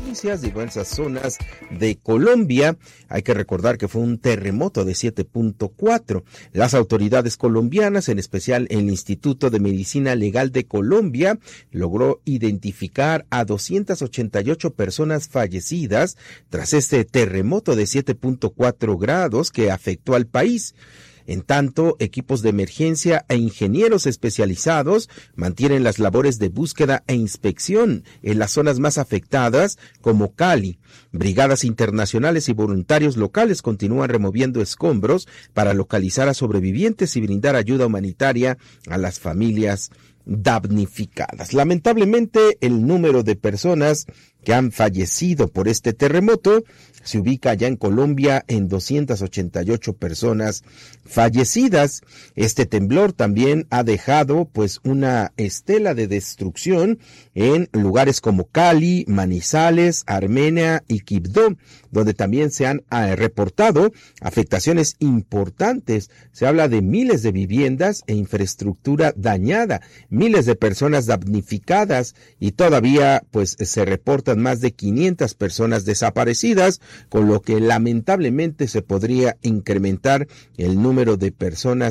noticias, diversas zonas de Colombia. Hay que recordar que fue un terremoto de 7.4. Las autoridades colombianas, en especial el Instituto de Medicina Legal de Colombia, logró identificar a 288 personas fallecidas tras este terremoto de 7.4 grados que afectó al país. En tanto, equipos de emergencia e ingenieros especializados mantienen las labores de búsqueda e inspección en las zonas más afectadas, como Cali. Brigadas internacionales y voluntarios locales continúan removiendo escombros para localizar a sobrevivientes y brindar ayuda humanitaria a las familias damnificadas. Lamentablemente, el número de personas que han fallecido por este terremoto se ubica ya en Colombia en 288 personas fallecidas. Este temblor también ha dejado pues una estela de destrucción en lugares como Cali, Manizales, Armenia y Quibdó, donde también se han reportado afectaciones importantes. Se habla de miles de viviendas e infraestructura dañada, miles de personas damnificadas y todavía pues se reportan más de 500 personas desaparecidas, con lo que lamentablemente se podría incrementar el número de personas